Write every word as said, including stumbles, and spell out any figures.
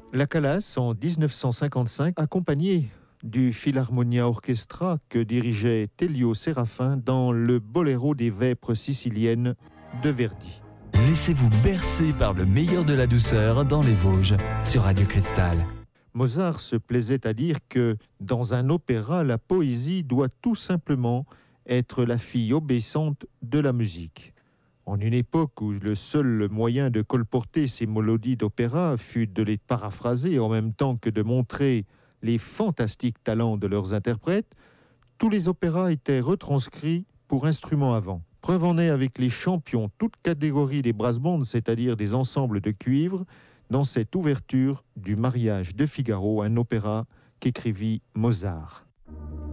La Calas, en dix-neuf cent cinquante-cinq, accompagné du Philharmonia Orchestra que dirigeait Telio Séraphin dans le Boléro des Vêpres siciliennes de Verdi. Laissez-vous bercer par le meilleur de la douceur dans les Vosges, sur Radio Cristal. Mozart se plaisait à dire que dans un opéra, la poésie doit tout simplement être la fille obéissante de la musique. En une époque où le seul moyen de colporter ces mélodies d'opéra fut de les paraphraser en même temps que de montrer les fantastiques talents de leurs interprètes, tous les opéras étaient retranscrits pour instruments à vent. Preuve en est avec les champions, toutes catégories des brass bands, c'est-à-dire des ensembles de cuivre, dans cette ouverture du Mariage de Figaro, un opéra qu'écrivit Mozart.